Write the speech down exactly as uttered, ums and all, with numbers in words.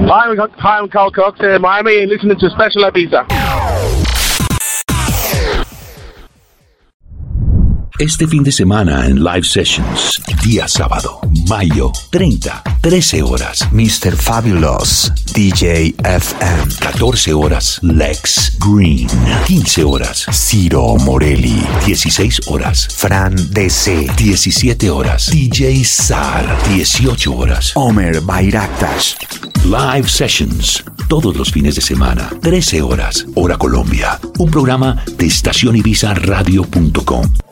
Hi, I'm, hi, I'm Carl Cox in Miami and listening to Special Ibiza. Este fin de semana en Live Sessions, día sábado, mayo treinta, trece horas, mister Fabulous, D J F M, catorce horas, Lex Green, quince horas, Ciro Morelli, dieciséis horas, Fran D C, diecisiete horas, D J Sar, dieciocho horas, Omer Bayraktas. Live Sessions, todos los fines de semana, trece horas, hora Colombia, un programa de estación ibiza radio punto com.